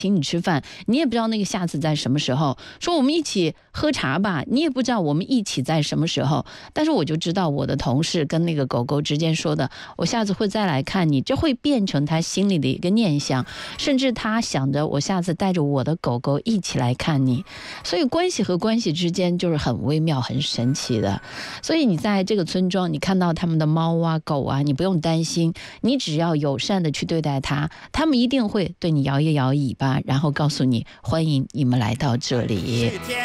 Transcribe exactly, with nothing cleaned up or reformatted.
请你吃饭，你也不知道那个下次在什么时候。说我们一起喝茶吧，你也不知道我们一起在什么时候。但是我就知道我的同事跟那个狗狗之间说的，我下次会再来看你，这会变成他心里的一个念想，甚至他想着我下次带着我的狗狗一起来看你。所以关系和关系之间就是很微妙、很神奇的。所以你在这个村庄，你看到他们的猫啊、狗啊，你不用担心，你只要友善的去对待它，他们一定会对你摇一摇尾巴，然后告诉你欢迎你们来到这里。